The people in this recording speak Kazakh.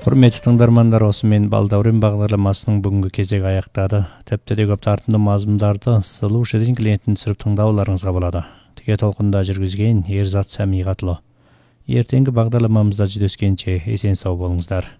Құрметті тыңдармандар, осымен Балдәурен бағдарламасының бүгінгі кезегі аяқтады. Тіпті де көп тартымды мазмұндарды Solution клиентін түсіріп тыңдауларыңызға болады. Тіке толқында жүргізген Ерзат Сәмиғатұлы. Ертеңгі бағдарламамызда жүздескенше есен сау болыңыздар.